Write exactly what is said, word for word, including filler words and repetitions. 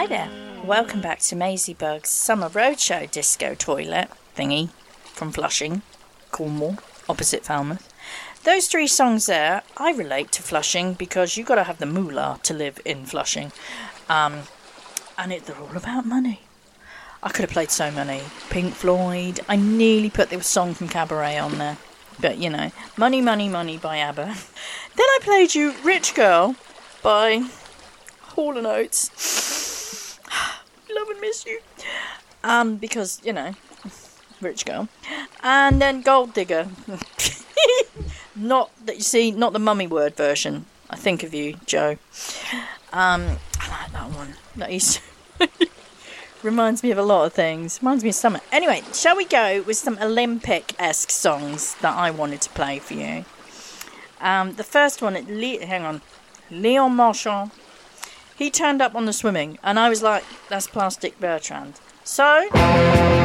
Hi there. Welcome back to Maisie Bug's Summer Roadshow disco toilet thingy from Flushing, Cornwall, opposite Falmouth. Those three songs there, I relate to Flushing because you got to have the moolah to live in Flushing. Um, and it, they're all about money. I could have played so many. Pink Floyd. I nearly put the song from Cabaret on there. But, you know, Money, Money, Money by ABBA. Then I played you Rich Girl by Hall and Oates. Love and miss you. Um, because, you know, Rich Girl. And then Gold Digger. Not that you see, not the mummy word version. I think of you, Joe. Um, I like that one. That is reminds me of a lot of things. Reminds me of summer. Anyway, shall we go with some Olympic-esque songs that I wanted to play for you? Um, the first one, Le- hang on, Leon Marchand. He turned up on the swimming, and I was like, "That's Plastic Bertrand." So.